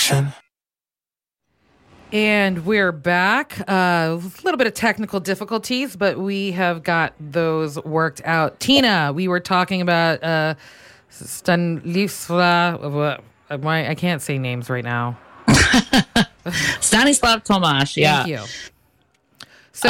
Action. And we're back. A little bit of technical difficulties, but we have got those worked out. Tina, we were talking about Stanislav. I can't say names right now. Stanislav Tomáš. Yeah. Thank you. So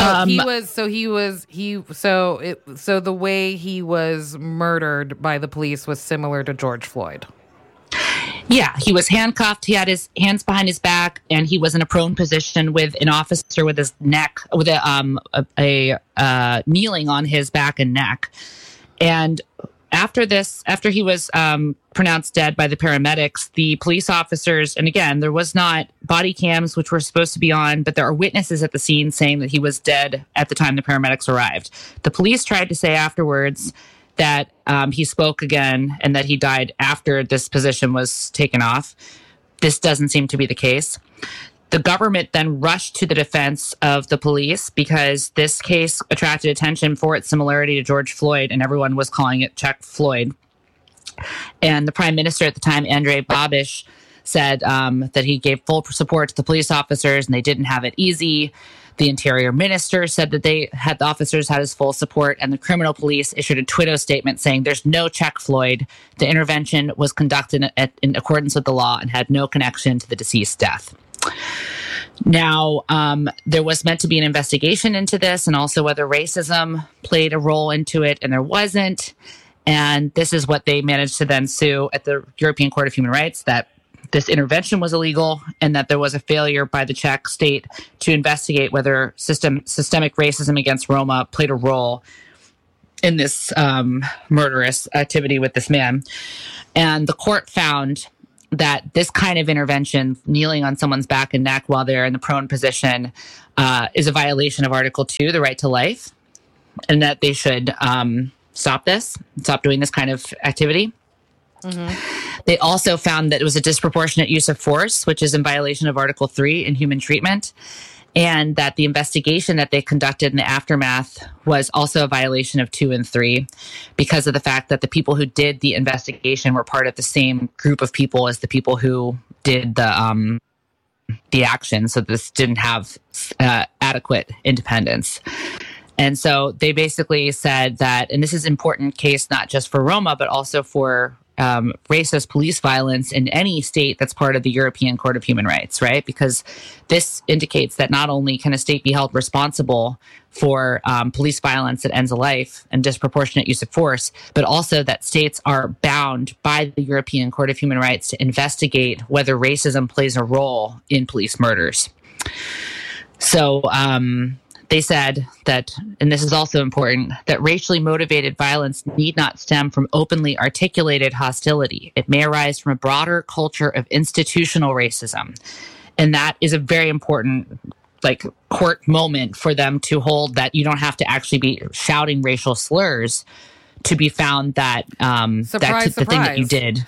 So the way he was murdered by the police was similar to George Floyd. Yeah, he was handcuffed. He had his hands behind his back, and he was in a prone position with an officer with his neck, with a kneeling on his back and neck. And after he was pronounced dead by the paramedics, the police officers, and again, there was not body cams, which were supposed to be on, but there are witnesses at the scene saying that he was dead at the time the paramedics arrived. The police tried to say afterwards that he spoke again and that he died after this position was taken off. This doesn't seem to be the case. The government then rushed to the defense of the police because this case attracted attention for its similarity to George Floyd, and everyone was calling it Check Floyd. And the prime minister at the time, Andrej Babiš, said that he gave full support to the police officers and they didn't have it easy. The interior minister said that the officers had his full support, and the criminal police issued a Twitter statement saying there's no Check Floyd. The intervention was conducted in accordance with the law and had no connection to the deceased's death. Now, there was meant to be an investigation into this and also whether racism played a role into it, and there wasn't. And this is what they managed to then sue at the European Court of Human Rights, that this intervention was illegal and that there was a failure by the Czech state to investigate whether systemic racism against Roma played a role in this murderous activity with this man. And the court found that this kind of intervention, kneeling on someone's back and neck while they're in the prone position, is a violation of Article 2, the right to life, and that they should stop doing this kind of activity. Mm-hmm. They also found that it was a disproportionate use of force, which is in violation of Article 3 in human treatment, and that the investigation that they conducted in the aftermath was also a violation of 2 and 3 because of the fact that the people who did the investigation were part of the same group of people as the people who did the action. So this didn't have adequate independence. And so they basically said that, and this is an important case not just for Roma, but also for racist police violence in any state that's part of the European Court of Human Rights, right? Because this indicates that not only can a state be held responsible for police violence that ends a life and disproportionate use of force, but also that states are bound by the European Court of Human Rights to investigate whether racism plays a role in police murders. So, they said that, and this is also important, that racially motivated violence need not stem from openly articulated hostility. It may arise from a broader culture of institutional racism. And that is a very important court moment for them to hold, that you don't have to actually be shouting racial slurs to be found that surprise. The thing that you did.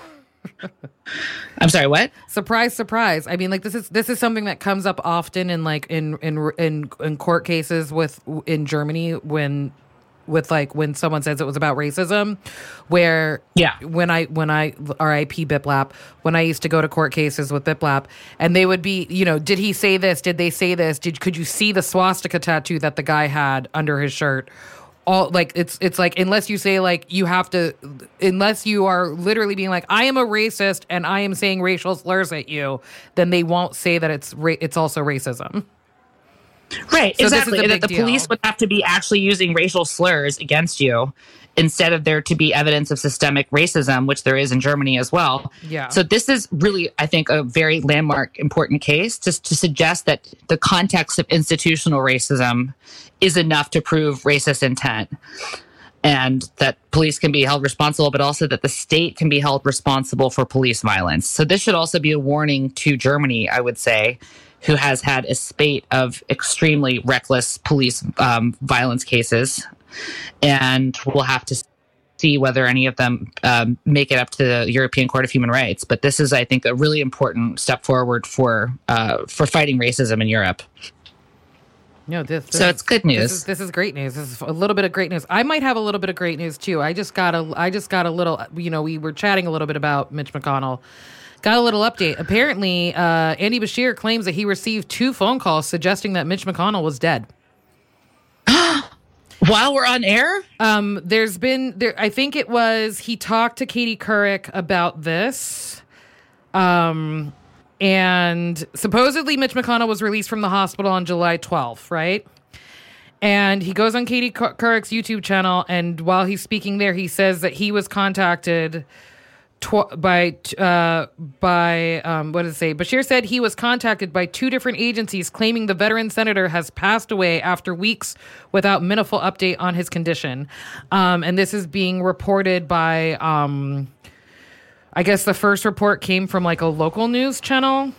I'm sorry, what? Surprise, surprise. I mean, this is something that comes up often in court cases in Germany when someone says it was about racism, where when I RIP Biplap, when I used to go to court cases with Biplap, and they would be, did he say this? Did they say this? Could you see the swastika tattoo that the guy had under his shirt? All it's like, unless you say you have to, unless you are literally being I am a racist and I am saying racial slurs at you, then they won't say that it's also racism. Right, so exactly. That the police would have to be actually using racial slurs against you instead of there to be evidence of systemic racism, which there is in Germany as well. Yeah. So this is really, I think, a very landmark, important case to suggest that the context of institutional racism is enough to prove racist intent, and that police can be held responsible, but also that the state can be held responsible for police violence. So this should also be a warning to Germany, I would say, who has had a spate of extremely reckless police violence cases. And we'll have to see whether any of them make it up to the European Court of Human Rights. But this is, I think, a really important step forward for fighting racism in Europe. No, so it's good news. This is great news. This is a little bit of great news. I might have a little bit of great news too. I just got a little. We were chatting a little bit about Mitch McConnell, Got a little update. Apparently, Andy Bashir claims that he received 2 phone calls suggesting that Mitch McConnell was dead. While we're on air? There's been I think it was he talked to Katie Couric about this. And supposedly Mitch McConnell was released from the hospital on July 12th, right? And he goes on Katie Couric's YouTube channel, and while he's speaking there, he says that he was contacted by what does it say? Bashir said he was contacted by 2 different agencies claiming the veteran senator has passed away after weeks without meaningful update on his condition. And this is being reported by, I guess the first report came from like a local news channel,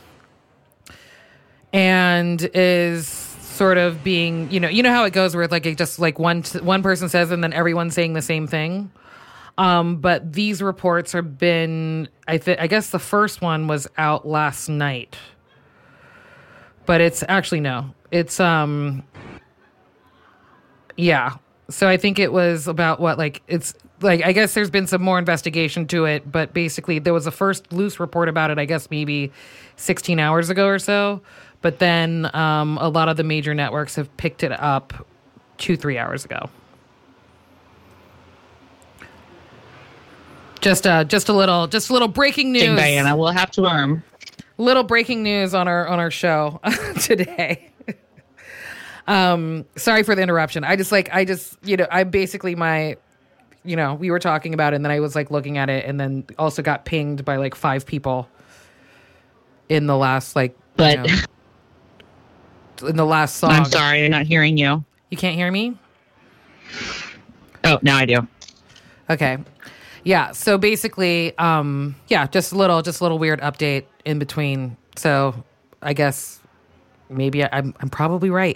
and is sort of being, you know how it goes where like it just like one person says and then everyone's saying the same thing. But these reports have been, I guess the first one was out last night, but it's actually, no, it's, yeah. So I think it was about what, like, it's like, I guess there's been some more investigation to it, but basically there was a first loose report about it, I guess maybe 16 hours ago or so. But then, a lot of the major networks have picked it up 2-3 hours ago. Just a little breaking news. Dang, Diana, we'll have to Little breaking news on our show today. Sorry for the interruption. I basically we were talking about it, and then I was like looking at it, and then also got pinged by like 5 people in the last in the last song. I'm sorry, I'm not hearing you. You can't hear me? Oh, now I do. Okay. Yeah, so basically, just a little weird update in between. So I guess maybe I'm probably right.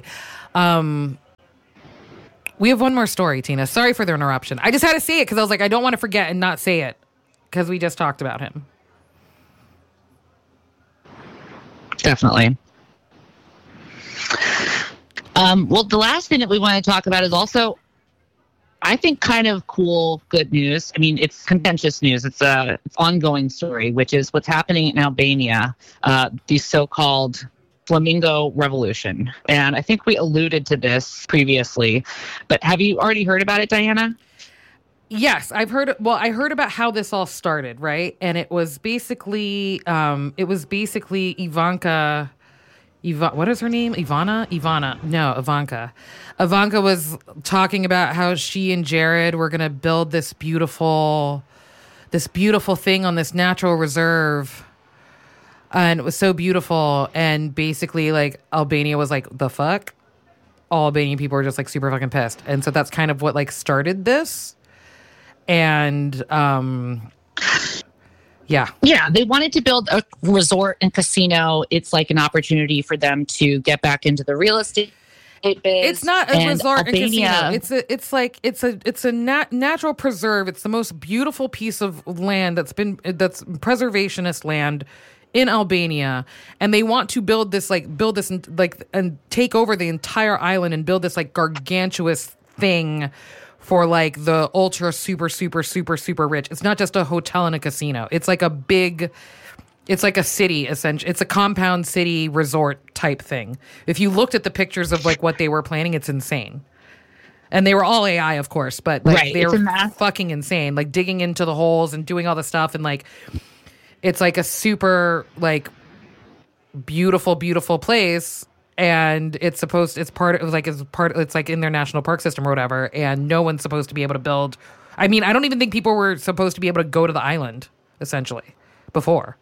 We have one more story, Tina. Sorry for the interruption. I just had to say it because I was like, I don't want to forget and not say it because we just talked about him. Definitely. Well, the last thing that we want to talk about is also, I think, kind of cool, good news. I mean, it's contentious news. It's ongoing story, which is what's happening in Albania, the so-called Flamingo Revolution. And I think we alluded to this previously, but have you already heard about it, Diana? Yes, I've heard. Well, I heard about how this all started, right? And it was basically, Ivanka. What is her name? Ivana? No, Ivanka. Ivanka was talking about how she and Jared were going to build this beautiful thing on this natural reserve. And it was so beautiful. And basically, like, Albania was like, the fuck? All Albanian people were just like super fucking pissed. And so that's kind of what like started this. And, yeah, they wanted to build a resort and casino. It's like an opportunity for them to get back into the real estate biz. It's not a resort Albania, and casino. It's a natural preserve. It's the most beautiful piece of land that's preservationist land in Albania, and they want to build this and take over the entire island and build this like gargantuous thing for like the ultra super super super super rich. It's not just a hotel and a casino. It's like it's like a city, essentially. It's a compound city resort type thing. If you looked at the pictures of like what they were planning, it's insane. And they were all AI, of course, but like right. They were fucking insane. Like digging into the holes and doing all the stuff, and like it's like a super like beautiful, beautiful place. And it's like in their national park system or whatever, and no one's supposed to be able to build. I mean, I don't even think people were supposed to be able to go to the island, essentially, before.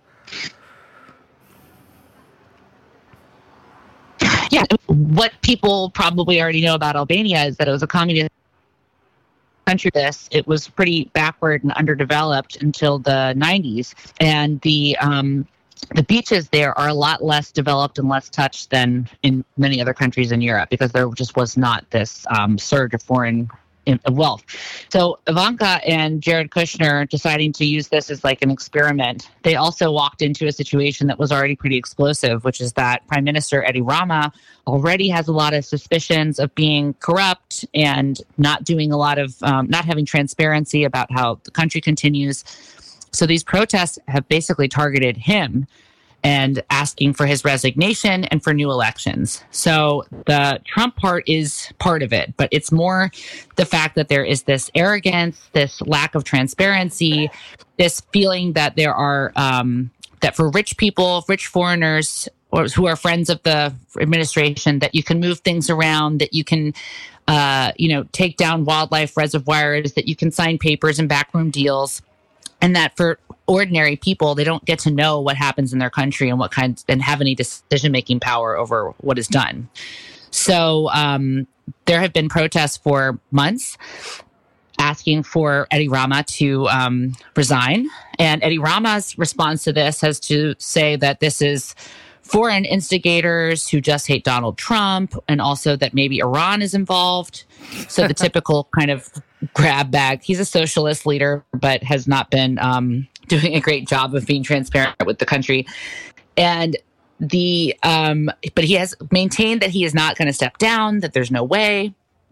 Yeah, what people probably already know about Albania is that it was a communist country. It was pretty backward and underdeveloped until the 90s, and the beaches there are a lot less developed and less touched than in many other countries in Europe because there just was not this surge of foreign wealth. So Ivanka and Jared Kushner deciding to use this as like an experiment, they also walked into a situation that was already pretty explosive, which is that Prime Minister Edi Rama already has a lot of suspicions of being corrupt and not doing a lot of, not having transparency about how the country continues. So these protests have basically targeted him and asking for his resignation and for new elections. So the Trump part is part of it, but it's more the fact that there is this arrogance, this lack of transparency, this feeling that there are, that for rich people, rich foreigners, or who are friends of the administration, that you can move things around, that you can, take down wildlife reservoirs, that you can sign papers and backroom deals. And that for ordinary people, they don't get to know what happens in their country and and have any decision-making power over what is done. So there have been protests for months asking for Edi Rama to resign. And Edi Rama's response to this has to say that this is foreign instigators who just hate Donald Trump, and also that maybe Iran is involved. So the typical kind of grab bag. He's a socialist leader, but has not been doing a great job of being transparent with the country. And but he has maintained that he is not going to step down, that there's no way.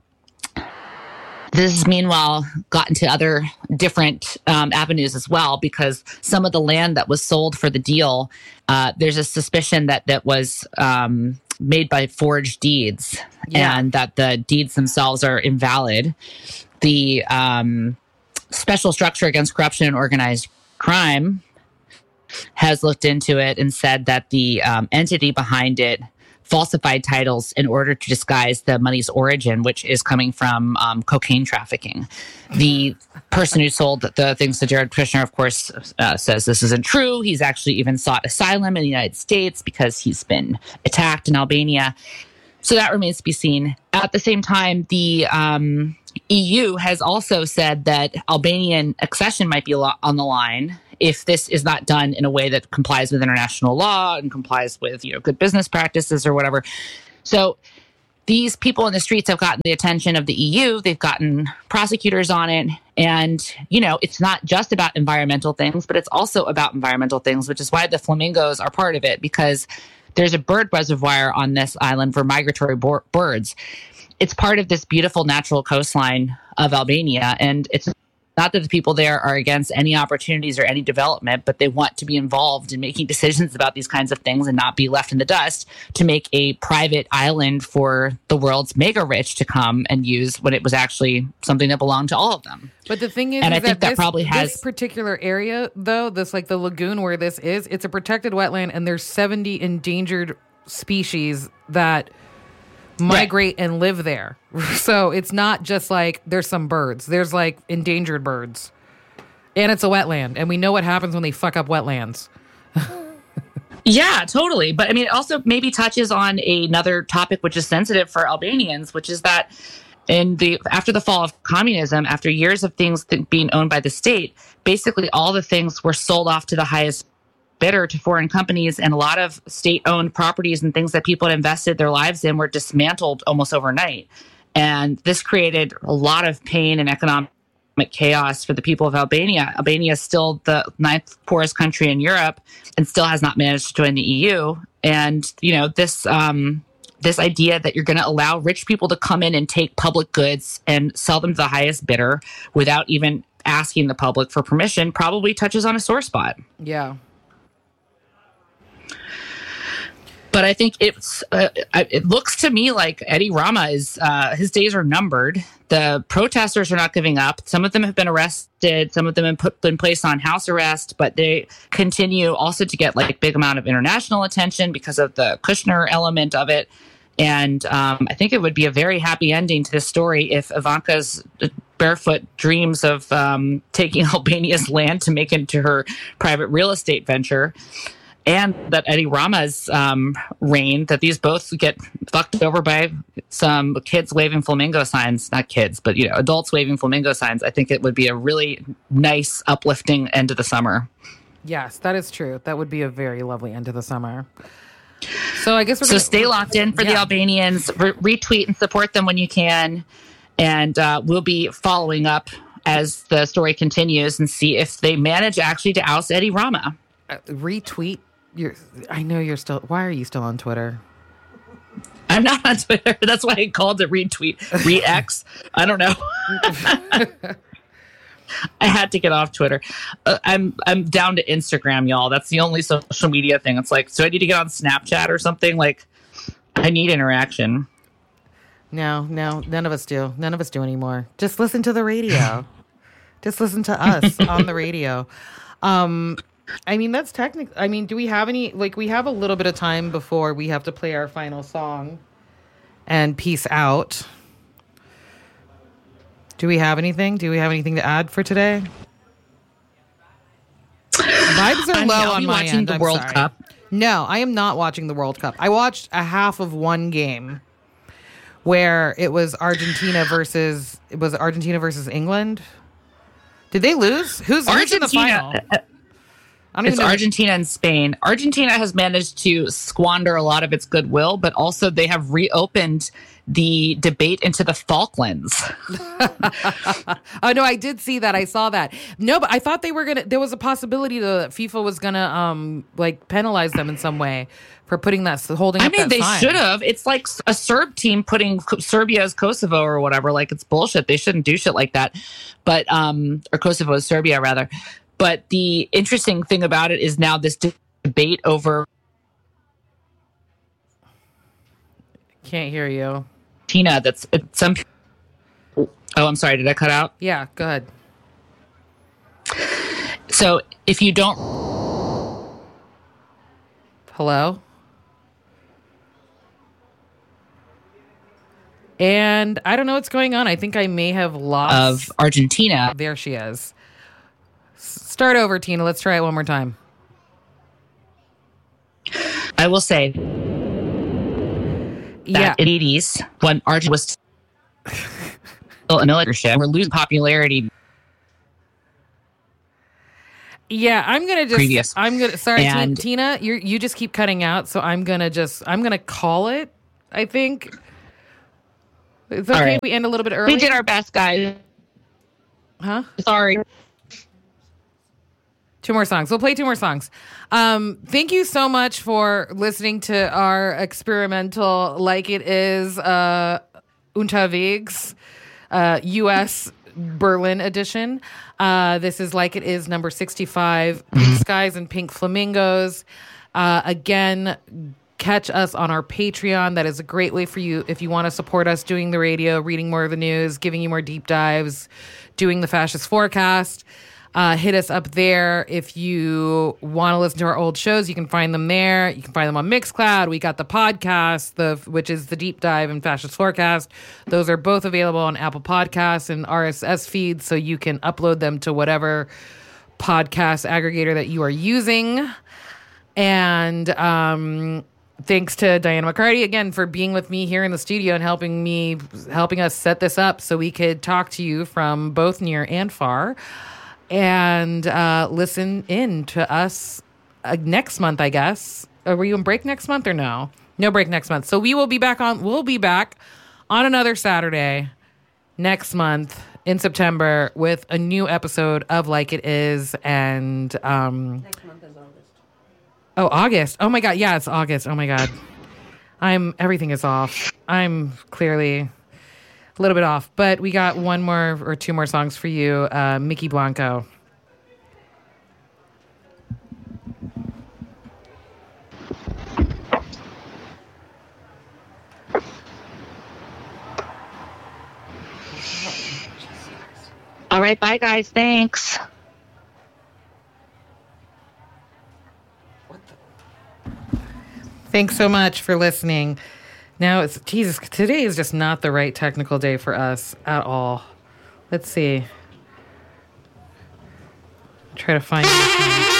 This has meanwhile gotten to other different avenues as well, because some of the land that was sold for the deal, there's a suspicion that was made by forged deeds, and that the deeds themselves are invalid. The Special Structure Against Corruption and Organized Crime has looked into it and said that the entity behind it falsified titles in order to disguise the money's origin, which is coming from cocaine trafficking. The person who sold the things to Jared Kushner, of course, says this isn't true. He's actually even sought asylum in the United States because he's been attacked in Albania. So that remains to be seen. At the same time, the EU has also said that Albanian accession might be on the line if this is not done in a way that complies with international law and complies with good business practices or whatever. So these people in the streets have gotten the attention of the EU. They've gotten prosecutors on it. And, it's not just about environmental things, but it's also about environmental things, which is why the flamingos are part of it, because there's a bird reservoir on this island for migratory birds. It's part of this beautiful natural coastline of Albania. And it's not that the people there are against any opportunities or any development, but they want to be involved in making decisions about these kinds of things and not be left in the dust to make a private island for the world's mega rich to come and use when it was actually something that belonged to all of them. But the thing is, and is I think that probably has this particular area, though, this like the lagoon where this is, it's a protected wetland, and there's 70 endangered species that migrate and live there. So it's not just like there's some birds. There's like endangered birds. And it's a wetland. And we know what happens when they fuck up wetlands. Yeah, totally. But I mean, it also maybe touches on another topic which is sensitive for Albanians, which is that after the fall of communism, after years of things being owned by the state, basically all the things were sold off to the highest bidder to foreign companies, and a lot of state-owned properties and things that people had invested their lives in were dismantled almost overnight. And this created a lot of pain and economic chaos for the people of Albania. Albania is still the 9th poorest country in Europe and still has not managed to join the EU. And, this idea that you're going to allow rich people to come in and take public goods and sell them to the highest bidder without even asking the public for permission probably touches on a sore spot. Yeah. But I think it looks to me like Edi Rama his days are numbered. The protesters are not giving up. Some of them have been arrested. Some of them have been placed on house arrest. But they continue also to get like big amount of international attention because of the Kushner element of it. And I think it would be a very happy ending to this story if Ivanka's barefoot dreams of taking Albania's land to make into her private real estate venture, and that Edi Rama's reign, that these both get fucked over by some kids waving flamingo signs. Not kids, but adults waving flamingo signs. I think it would be a really nice, uplifting end of the summer. Yes, that is true. That would be a very lovely end of the summer. So I guess stay locked in for the Albanians. Retweet and support them when you can. And we'll be following up as the story continues and see if they manage actually to oust Edi Rama. Retweet? I know you're still... Why are you still on Twitter? I'm not on Twitter. That's why I called it retweet. Re-X. I don't know. I had to get off Twitter. I'm down to Instagram, y'all. That's the only social media thing. It's like, so I need to get on Snapchat or something. Like, I need interaction. No, none of us do. None of us do anymore. Just listen to the radio. Just listen to us on the radio. I mean, that's technically. I mean, do we have any? Like, we have a little bit of time before we have to play our final song and peace out. Do we have anything? Do we have anything to add for today? Vibes are low on my end. The World Cup. No, I am not watching the World Cup. I watched a half of one game where it was Argentina versus England. Did they lose? Who's in the final? It's Argentina and Spain. Argentina has managed to squander a lot of its goodwill, but also they have reopened the debate into the Falklands. Oh, no, I did see that. I saw that. No, but I thought there was a possibility that FIFA was going to like penalize them in some way for holding up that sign. They should have. It's like a Serb team putting Serbia as Kosovo or whatever. Like, it's bullshit. They shouldn't do shit like that. But, or Kosovo as Serbia, rather. But the interesting thing about it is now this debate over. Can't hear you. Tina, that's some. Oh, I'm sorry. Did I cut out? Yeah, go ahead. So if you don't. Hello? And I don't know what's going on. I think I may have lost. Of Argentina. There she is. Start over, Tina. Let's try it one more time. I will say that in the 80s, when Argentina was still in leadership, we're losing popularity. Yeah, sorry, and Tina, you just keep cutting out, so I'm gonna call it, I think. It's okay right. if we end a little bit early. We did our best, guys. Huh? Sorry. 2 more songs. We'll play 2 more songs. Thank you so much for listening to our experimental Like It Is Unterwegs U.S. Berlin edition. This is Like It Is number 65, Pink Skies and Pink Flamingos. Again, catch us on our Patreon. That is a great way for you if you want to support us doing the radio, reading more of the news, giving you more deep dives, doing the fascist forecast. Hit us up there. If you want to listen to our old shows, you can find them there. You can find them on Mixcloud. We got the podcast, which is the Deep Dive and Fascist Forecast. Those are both available on Apple Podcasts and RSS feeds, so you can upload them to whatever podcast aggregator that you are using. And thanks to Diana McCarty again for being with me here in the studio and helping us set this up so we could talk to you from both near and far. And listen in to us next month, I guess. Were you on break next month or no? No break next month. So we'll be back on another Saturday next month in September with a new episode of Like It Is. And next month is August. Oh, August. Oh my God. Yeah, it's August. Oh my God. Everything is off. I'm clearly a little bit off, but we got 1 more or 2 more songs for you. Mickey Blanco. All right, bye guys. Thanks. Thanks so much for listening. Now today is just not the right technical day for us at all. Let's see. Try to find